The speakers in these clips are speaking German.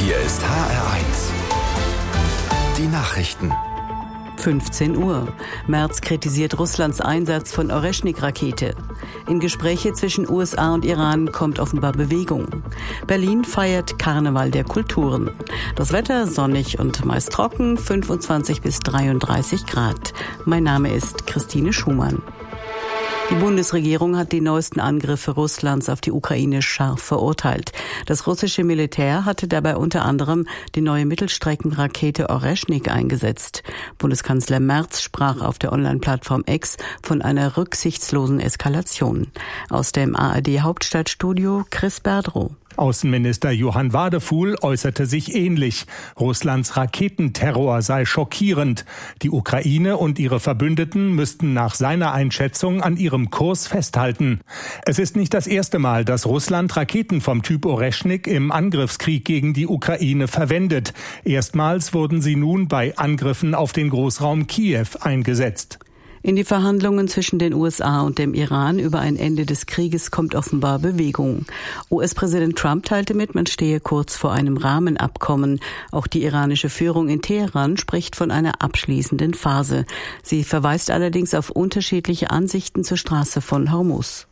Hier ist HR1. Die Nachrichten. 15 Uhr. Merz kritisiert Russlands Einsatz von Oreschnik-Rakete. In Gespräche zwischen USA und Iran kommt offenbar Bewegung. Berlin feiert Karneval der Kulturen. Das Wetter sonnig und meist trocken, 25 bis 33 Grad. Mein Name ist Christine Schumann. Die Bundesregierung hat die neuesten Angriffe Russlands auf die Ukraine scharf verurteilt. Das russische Militär hatte dabei unter anderem die neue Mittelstreckenrakete Oreschnik eingesetzt. Bundeskanzler Merz sprach auf der Online-Plattform X von einer rücksichtslosen Eskalation. Aus dem ARD-Hauptstadtstudio Chris Berdrow. Außenminister Johann Wadefuhl äußerte sich ähnlich. Russlands Raketenterror sei schockierend. Die Ukraine und ihre Verbündeten müssten nach seiner Einschätzung an ihrem Kurs festhalten. Es ist nicht das erste Mal, dass Russland Raketen vom Typ Oreschnik im Angriffskrieg gegen die Ukraine verwendet. Erstmals wurden sie nun bei Angriffen auf den Großraum Kiew eingesetzt. In die Verhandlungen zwischen den USA und dem Iran über ein Ende des Krieges kommt offenbar Bewegung. US-Präsident Trump teilte mit, man stehe kurz vor einem Rahmenabkommen. Auch die iranische Führung in Teheran spricht von einer abschließenden Phase. Sie verweist allerdings auf unterschiedliche Ansichten zur Straße von Hormuz.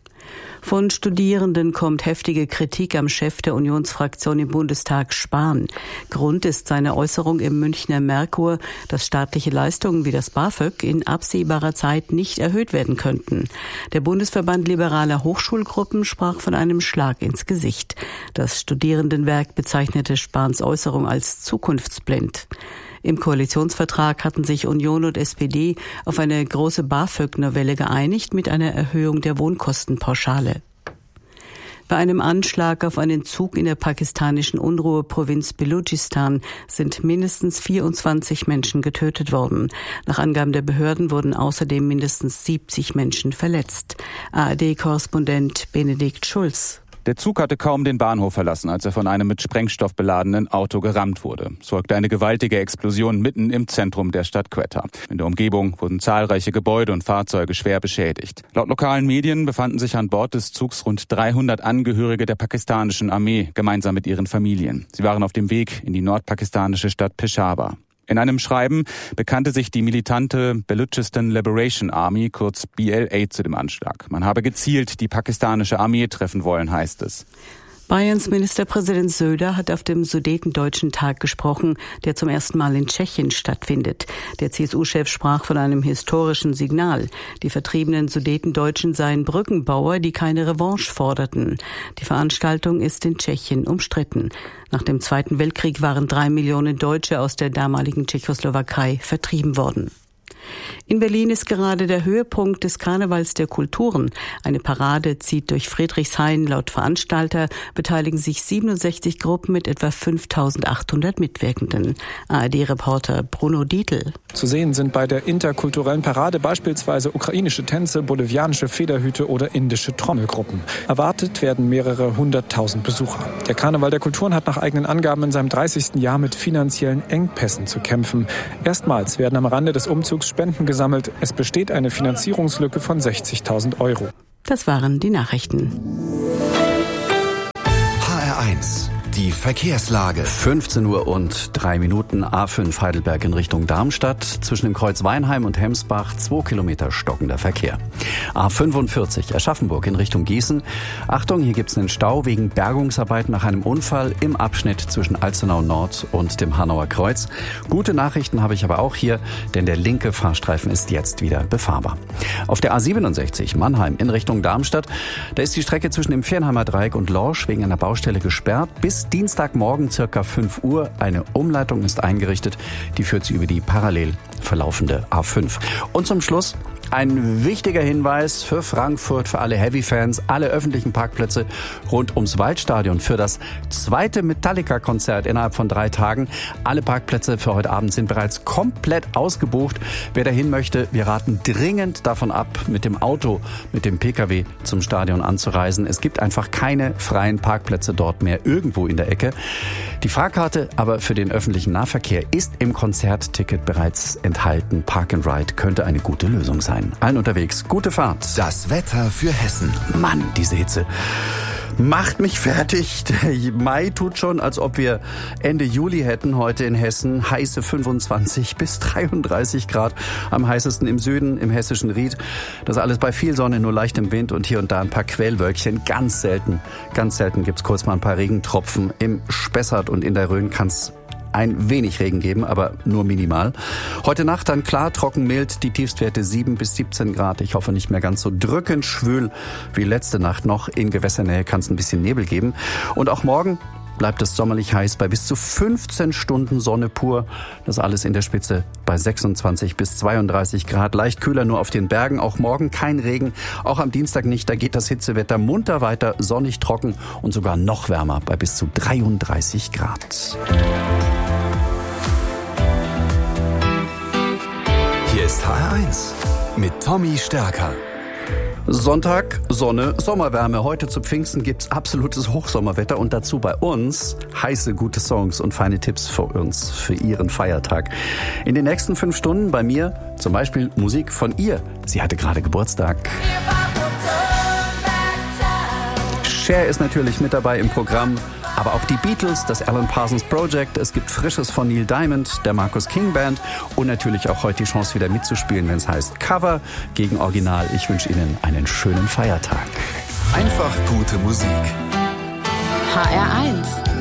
Von Studierenden kommt heftige Kritik am Chef der Unionsfraktion im Bundestag, Spahn. Grund ist seine Äußerung im Münchner Merkur, dass staatliche Leistungen wie das BAföG in absehbarer Zeit nicht erhöht werden könnten. Der Bundesverband liberaler Hochschulgruppen sprach von einem Schlag ins Gesicht. Das Studierendenwerk bezeichnete Spahns Äußerung als zukunftsblind. Im Koalitionsvertrag hatten sich Union und SPD auf eine große BAföG-Novelle geeinigt mit einer Erhöhung der Wohnkostenpauschale. Bei einem Anschlag auf einen Zug in der pakistanischen Unruheprovinz Belutschistan sind mindestens 24 Menschen getötet worden. Nach Angaben der Behörden wurden außerdem mindestens 70 Menschen verletzt. ARD-Korrespondent Benedikt Schulz. Der Zug hatte kaum den Bahnhof verlassen, als er von einem mit Sprengstoff beladenen Auto gerammt wurde. Es folgte eine gewaltige Explosion mitten im Zentrum der Stadt Quetta. In der Umgebung wurden zahlreiche Gebäude und Fahrzeuge schwer beschädigt. Laut lokalen Medien befanden sich an Bord des Zugs rund 300 Angehörige der pakistanischen Armee, gemeinsam mit ihren Familien. Sie waren auf dem Weg in die nordpakistanische Stadt Peshawar. In einem Schreiben bekannte sich die militante Baluchistan Liberation Army, kurz BLA, zu dem Anschlag. Man habe gezielt die pakistanische Armee treffen wollen, heißt es. Bayerns Ministerpräsident Söder hat auf dem Sudetendeutschen Tag gesprochen, der zum ersten Mal in Tschechien stattfindet. Der CSU-Chef sprach von einem historischen Signal. Die vertriebenen Sudetendeutschen seien Brückenbauer, die keine Revanche forderten. Die Veranstaltung ist in Tschechien umstritten. Nach dem Zweiten Weltkrieg waren 3 Millionen Deutsche aus der damaligen Tschechoslowakei vertrieben worden. In Berlin ist gerade der Höhepunkt des Karnevals der Kulturen. Eine Parade zieht durch Friedrichshain. Laut Veranstalter beteiligen sich 67 Gruppen mit etwa 5.800 Mitwirkenden. ARD-Reporter Bruno Dietl. Zu sehen sind bei der interkulturellen Parade beispielsweise ukrainische Tänze, bolivianische Federhüte oder indische Trommelgruppen. Erwartet werden mehrere 100.000 Besucher. Der Karneval der Kulturen hat nach eigenen Angaben in seinem 30. Jahr mit finanziellen Engpässen zu kämpfen. Erstmals werden am Rande des Umzugs Spenden gesammelt. Es besteht eine Finanzierungslücke von 60.000 Euro. Das waren die Nachrichten. HR1, die Verkehrslage. 15 Uhr und 3 Minuten. A5 Heidelberg in Richtung Darmstadt. Zwischen dem Kreuz Weinheim und Hemsbach 2 Kilometer stockender Verkehr. A45 Aschaffenburg in Richtung Gießen. Achtung, hier gibt es einen Stau wegen Bergungsarbeiten nach einem Unfall im Abschnitt zwischen Alzenau Nord und dem Hanauer Kreuz. Gute Nachrichten habe ich aber auch hier, denn der linke Fahrstreifen ist jetzt wieder befahrbar. Auf der A67 Mannheim in Richtung Darmstadt, da ist die Strecke zwischen dem Viernheimer Dreieck und Lorsch wegen einer Baustelle gesperrt. Bis Dienstagmorgen circa 5 Uhr. Eine Umleitung ist eingerichtet. Die führt sie über die parallel verlaufende A5. Und zum Schluss ein wichtiger Hinweis für Frankfurt, für alle Heavy-Fans, alle öffentlichen Parkplätze rund ums Waldstadion für das zweite Metallica-Konzert innerhalb von 3 Tagen. Alle Parkplätze für heute Abend sind bereits komplett ausgebucht. Wer dahin möchte, wir raten dringend davon ab, mit dem Auto, mit dem Pkw zum Stadion anzureisen. Es gibt einfach keine freien Parkplätze dort mehr irgendwo in der Ecke. Die Fahrkarte aber für den öffentlichen Nahverkehr ist im Konzertticket bereits enthalten. Park and Ride könnte eine gute Lösung sein. Allen unterwegs, gute Fahrt. Das Wetter für Hessen. Mann, diese Hitze. Macht mich fertig. Der Mai tut schon, als ob wir Ende Juli hätten. Heute in Hessen heiße 25 bis 33 Grad. Am heißesten im Süden, im hessischen Ried. Das alles bei viel Sonne, nur leichtem Wind und hier und da ein paar Quellwölkchen. Ganz selten gibt's kurz mal ein paar Regentropfen. Im Spessart und in der Rhön kann's ein wenig Regen geben, aber nur minimal. Heute Nacht dann klar, trocken, mild, die Tiefstwerte 7 bis 17 Grad. Ich hoffe nicht mehr ganz so drückend schwül wie letzte Nacht noch. In Gewässernähe kann es ein bisschen Nebel geben. Und auch morgen bleibt es sommerlich heiß bei bis zu 15 Stunden Sonne pur. Das alles in der Spitze bei 26 bis 32 Grad. Leicht kühler nur auf den Bergen. Auch morgen kein Regen. Auch am Dienstag nicht. Da geht das Hitzewetter munter weiter, sonnig, trocken und sogar noch wärmer bei bis zu 33 Grad. Hier ist HR1 mit Tommy Stärker. Sonntag, Sonne, Sommerwärme. Heute zu Pfingsten gibt's absolutes Hochsommerwetter und dazu bei uns heiße, gute Songs und feine Tipps für uns, für Ihren Feiertag. In den nächsten 5 Stunden bei mir zum Beispiel Musik von ihr. Sie hatte gerade Geburtstag. Cher ist natürlich mit dabei im Programm, aber auch die Beatles, das Alan Parsons Project, es gibt Frisches von Neil Diamond, der Marcus King Band und natürlich auch heute die Chance wieder mitzuspielen, wenn es heißt Cover gegen Original. Ich wünsche Ihnen einen schönen Feiertag. Einfach gute Musik. HR1